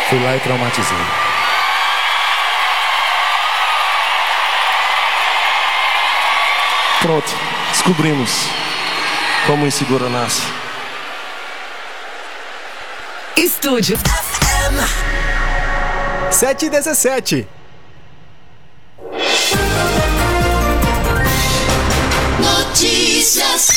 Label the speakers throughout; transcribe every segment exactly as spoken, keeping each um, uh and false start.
Speaker 1: Fui lá e traumatizei. Pronto, descobrimos como o inseguro nasce.
Speaker 2: Estúdio
Speaker 3: sete e dezessete.
Speaker 4: Notícias.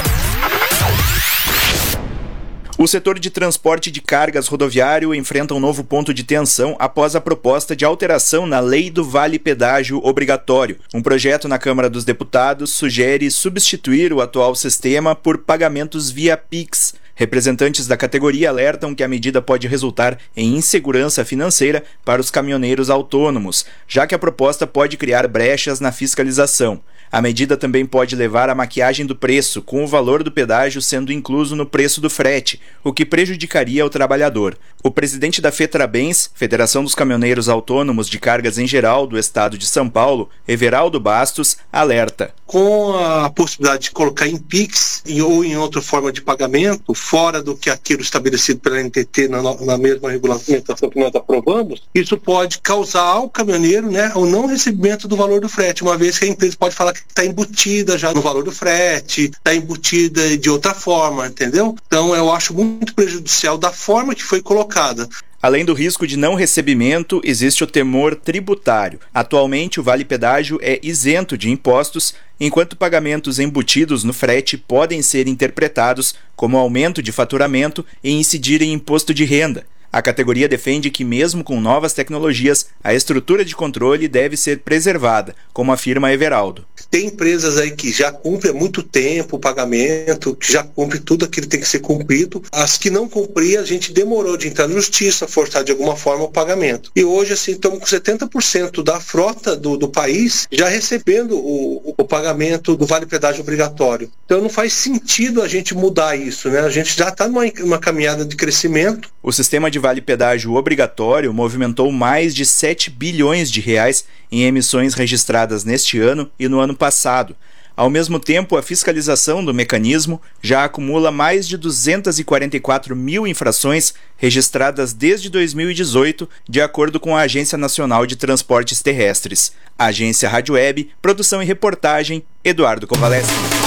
Speaker 5: O setor de transporte de cargas rodoviário enfrenta um novo ponto de tensão após a proposta de alteração na lei do Vale Pedágio Obrigatório. Um projeto na Câmara dos Deputados sugere substituir o atual sistema por pagamentos via Pix. Representantes da categoria alertam que a medida pode resultar em insegurança financeira para os caminhoneiros autônomos, já que a proposta pode criar brechas na fiscalização. A medida também pode levar à maquiagem do preço, com o valor do pedágio sendo incluso no preço do frete, o que prejudicaria o trabalhador. O presidente da FETRABENS, Federação dos Caminhoneiros Autônomos de Cargas em Geral do Estado de São Paulo, Everaldo Bastos, alerta.
Speaker 6: Com a possibilidade de colocar em Pix ou em outra forma de pagamento, fora do que aquilo estabelecido pela N T T na, na mesma regulamentação que nós aprovamos, isso pode causar ao caminhoneiro, né, o não recebimento do valor do frete, uma vez que a empresa pode falar que está embutida já no valor do frete, está embutida de outra forma, entendeu? Então eu acho muito prejudicial da forma que foi colocada.
Speaker 5: Além do risco de não recebimento, existe o temor tributário. Atualmente, o Vale Pedágio é isento de impostos, enquanto pagamentos embutidos no frete podem ser interpretados como aumento de faturamento e incidir em imposto de renda. A categoria defende que, mesmo com novas tecnologias, a estrutura de controle deve ser preservada, como afirma Everaldo.
Speaker 6: Tem empresas aí que já cumprem há muito tempo o pagamento, que já cumpre tudo aquilo que tem que ser cumprido. As que não cumpriam, a gente demorou de entrar na justiça, forçar de alguma forma o pagamento. E hoje, assim, estamos com setenta por cento da frota do, do país já recebendo o, o pagamento do Vale Pedágio Obrigatório. Então não faz sentido a gente mudar isso, né? A gente já está numa uma caminhada de crescimento.
Speaker 5: O sistema de Vale Pedágio Obrigatório movimentou mais de sete bilhões de reais em emissões registradas neste ano e no ano passado. Ao mesmo tempo, a fiscalização do mecanismo já acumula mais de duzentas e quarenta e quatro mil infrações registradas desde dois mil e dezoito, de acordo com a Agência Nacional de Transportes Terrestres. Agência Rádio Web, produção e reportagem, Eduardo Kovaleski.